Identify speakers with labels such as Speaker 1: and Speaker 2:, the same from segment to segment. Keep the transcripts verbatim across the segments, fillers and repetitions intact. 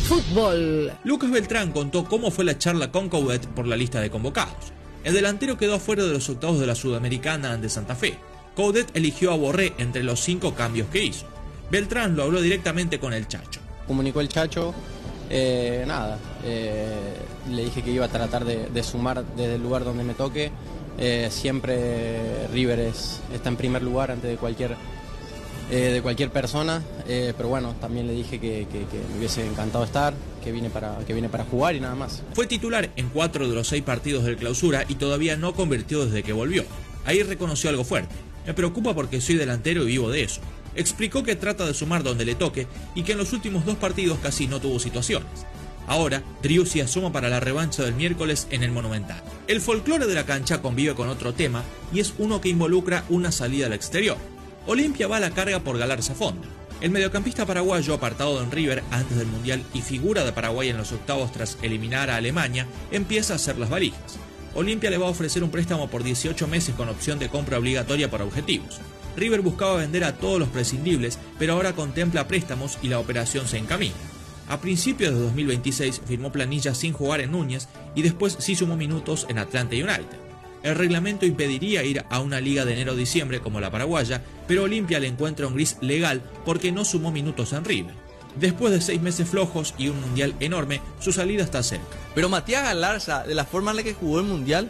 Speaker 1: Fútbol.
Speaker 2: Lucas Beltrán contó cómo fue la charla con Coudet por la lista de convocados. El delantero quedó afuera de los octavos de la Sudamericana ante Santa Fe. Coudet eligió a Borré entre los cinco cambios que hizo. Beltrán lo habló directamente con el Chacho.
Speaker 3: Comunicó el Chacho, eh, nada, eh, le dije que iba a tratar de, de sumar desde el lugar donde me toque. Eh, siempre River es, está en primer lugar antes de cualquier, eh, de cualquier persona, eh, pero bueno, también le dije que, que, que me hubiese encantado estar, que vine, para, que vine para jugar y nada más.
Speaker 2: Fue titular en cuatro de los seis partidos del Clausura y todavía no convirtió desde que volvió. Ahí reconoció algo fuerte. Me preocupa porque soy delantero y vivo de eso. Explicó que trata de sumar donde le toque y que en los últimos dos partidos casi no tuvo situaciones. Ahora, Driussi asoma para la revancha del miércoles en el Monumental. El folclore de la cancha convive con otro tema y es uno que involucra una salida al exterior. Olimpia va a la carga por Galarza Fonda. El mediocampista paraguayo, apartado en River antes del Mundial y figura de Paraguay en los octavos tras eliminar a Alemania, empieza a hacer las valijas. Olimpia le va a ofrecer un préstamo por dieciocho meses con opción de compra obligatoria para objetivos. River buscaba vender a todos los prescindibles, pero ahora contempla préstamos y la operación se encamina. A principios de dos mil veintiséis firmó planilla sin jugar en Núñez y después sí sumó minutos en Atlanta United. El reglamento impediría ir a una liga de enero-diciembre como la paraguaya, pero Olimpia le encuentra un gris legal porque no sumó minutos en River. Después de seis meses flojos y un mundial enorme, su salida está cerca.
Speaker 4: Pero Matías Galarza, de la forma en la que jugó el mundial,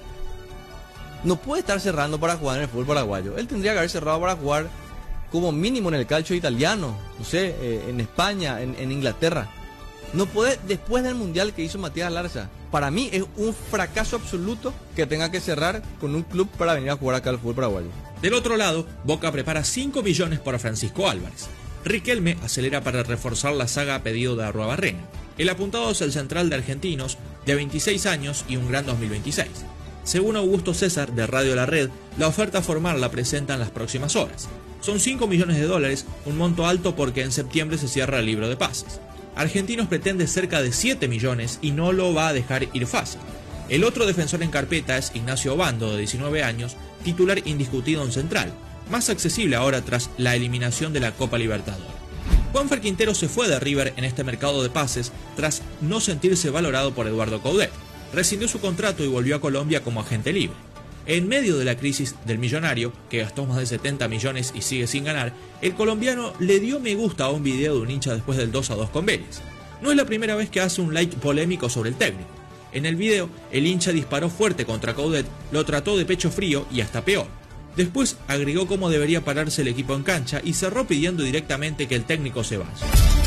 Speaker 4: no puede estar cerrando para jugar en el fútbol paraguayo. Él tendría que haber cerrado para jugar como mínimo en el calcio italiano, no sé, eh, en España, en, en Inglaterra. No puede, después del mundial que hizo Matías Galarza, para mí es un fracaso absoluto que tenga que cerrar con un club para venir a jugar acá al fútbol paraguayo.
Speaker 2: Del otro lado, Boca prepara cinco millones para Francisco Álvarez. Riquelme acelera para reforzar la saga a pedido de Arruabarrena. El apuntado es el central de Argentinos, de veintiséis años y un gran dos mil veintiséis. Según Augusto César, de Radio La Red, la oferta formal la presentan las próximas horas. Son cinco millones de dólares, un monto alto porque en septiembre se cierra el libro de pases. Argentinos pretende cerca de siete millones y no lo va a dejar ir fácil. El otro defensor en carpeta es Ignacio Obando, de diecinueve años, titular indiscutido en Central, más accesible ahora tras la eliminación de la Copa Libertadores. Juanfer Quintero se fue de River en este mercado de pases tras no sentirse valorado por Eduardo Coudet. Rescindió su contrato y volvió a Colombia como agente libre. En medio de la crisis del millonario, que gastó más de setenta millones y sigue sin ganar, el colombiano le dio me gusta a un video de un hincha después del dos a dos con Vélez. No es la primera vez que hace un like polémico sobre el técnico. En el video, el hincha disparó fuerte contra Coudet, lo trató de pecho frío y hasta peor. Después agregó cómo debería pararse el equipo en cancha y cerró pidiendo directamente que el técnico se vaya.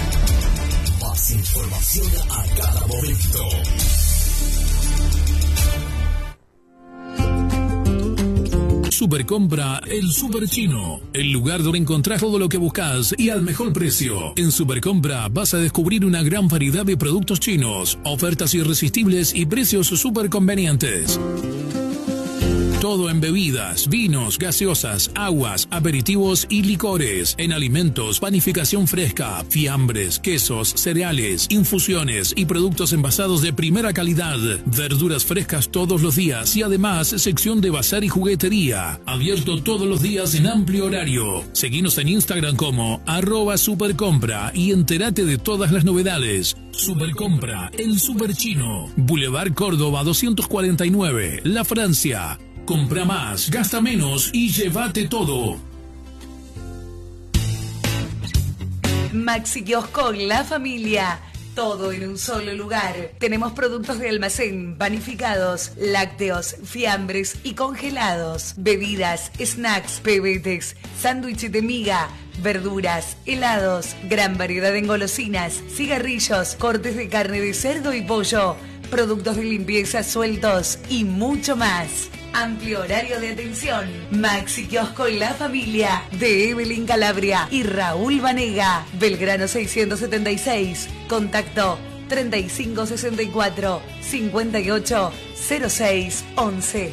Speaker 5: Más información a cada momento. Supercompra El Super Chino, el lugar donde encontrás todo lo que buscas y al mejor precio. En Supercompra vas a descubrir una gran variedad de productos chinos, ofertas irresistibles y precios súper convenientes. Todo en bebidas, vinos, gaseosas, aguas, aperitivos y licores. En alimentos, panificación fresca, fiambres, quesos, cereales, infusiones y productos envasados de primera calidad. Verduras frescas todos los días y además sección de bazar y juguetería. Abierto todos los días en amplio horario. Seguinos en Instagram como arroba supercompra y entérate de todas las novedades. Supercompra, el Super Chino. Boulevard Córdoba doscientos cuarenta y nueve, La Francia. Compra más, gasta menos y llévate todo.
Speaker 1: Maxi Kiosco La Familia. Todo en un solo lugar. Tenemos productos de almacén, panificados, lácteos, fiambres y congelados. Bebidas, snacks, pebetes, sándwiches de miga, verduras, helados, gran variedad de engolosinas, cigarrillos, cortes de carne de cerdo y pollo, productos de limpieza sueltos y mucho más. Amplio horario de atención. Maxi Kiosco La Familia de Evelyn Calabria y Raúl Vanega. Belgrano seiscientos setenta y seis. Contacto treinta y cinco sesenta y cuatro cincuenta y ocho cero seis once.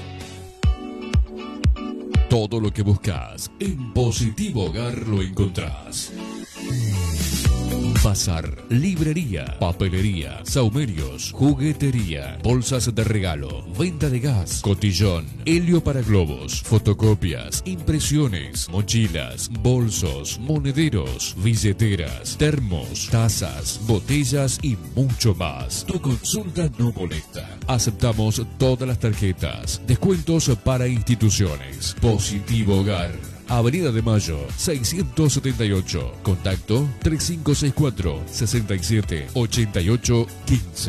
Speaker 5: Todo lo que buscas en Positivo Hogar lo encontrás.
Speaker 6: Bazar, librería, papelería, saumerios, juguetería, bolsas de regalo, venta de gas, cotillón, helio para globos, fotocopias, impresiones, mochilas, bolsos, monederos, billeteras, termos, tazas, botellas y mucho más. Tu consulta no molesta. Aceptamos todas las tarjetas. Descuentos para instituciones. Positivo Hogar. Avenida de Mayo, seiscientos setenta y ocho. Contacto tres cinco seis cuatro, seis siete ocho ocho uno cinco.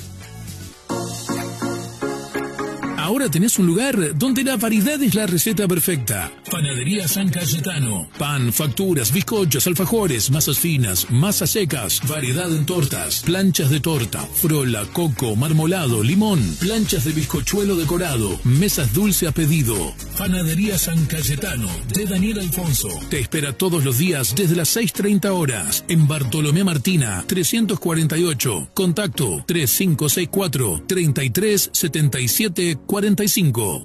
Speaker 5: Ahora tenés un lugar donde la variedad es la receta perfecta. Panadería San Cayetano. Pan, facturas, bizcochos, alfajores, masas finas, masas secas, variedad en tortas, planchas de torta, frola, coco, marmolado, limón, planchas de bizcochuelo decorado, mesas dulce a pedido. Panadería San Cayetano, de Daniel Alfonso. Te espera todos los días desde las seis treinta horas en Bartolomé Martina, trescientos cuarenta y ocho. Contacto tres cinco seis cuatro, treinta y tres setenta y siete cuarenta y cinco.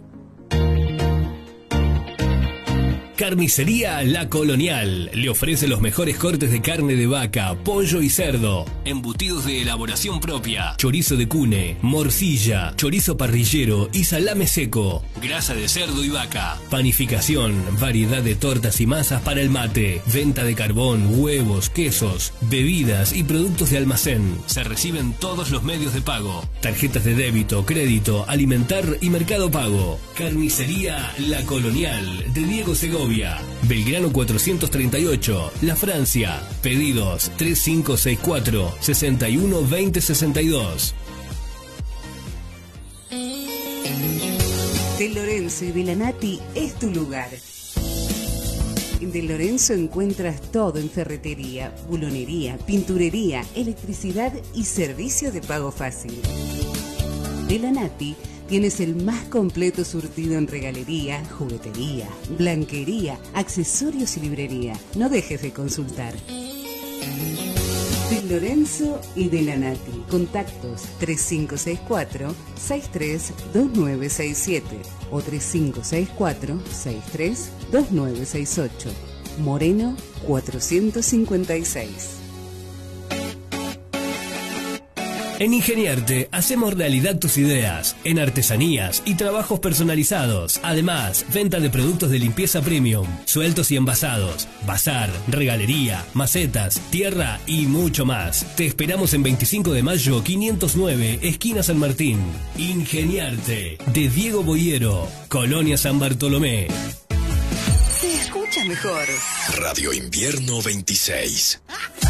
Speaker 7: Carnicería La Colonial le ofrece los mejores cortes de carne de vaca, pollo y cerdo, embutidos de elaboración propia, chorizo de cune, morcilla, chorizo parrillero y salame seco, grasa de cerdo y vaca, panificación, variedad de tortas y masas para el mate, venta de carbón, huevos, quesos, bebidas y productos de almacén. Se reciben todos los medios de pago, tarjetas de débito, crédito, alimentar y mercado pago. Carnicería La Colonial de Diego Segovia, Belgrano cuatrocientos treinta y ocho, La Francia. Pedidos tres cinco seis cuatro, seis uno dos cero seis dos.
Speaker 1: De Lorenzo y de la Nati es tu lugar. En De Lorenzo encuentras todo en ferretería, bulonería, pinturería, electricidad y servicio de pago fácil. De la Nati tienes el más completo surtido en regalería, juguetería, blanquería, accesorios y librería. No dejes de consultar. De Lorenzo y de la Nati. Contactos tres cinco seis cuatro, seis tres dos nueve seis siete o tres cinco seis cuatro, seis tres dos nueve seis ocho. Moreno cuatrocientos cincuenta y seis.
Speaker 7: En Ingeniarte hacemos realidad tus ideas en artesanías y trabajos personalizados. Además, venta de productos de limpieza premium, sueltos y envasados, bazar, regalería, macetas, tierra y mucho más. Te esperamos en veinticinco de mayo quinientos nueve, esquina San Martín. Ingeniarte, de Diego Boyero, Colonia San Bartolomé.
Speaker 1: Se escucha mejor.
Speaker 8: Radio Invierno veintiséis.